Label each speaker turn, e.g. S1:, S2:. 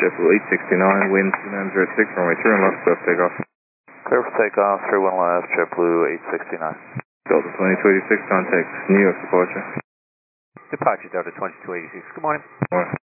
S1: JetBlue 869, wind 2906, runway 3 left, left takeoff.
S2: Clear for takeoff, 31 left, JetBlue 869.
S1: Delta 2286, contact New York departure.
S2: Departure Delta 2286, good morning.
S1: Morning.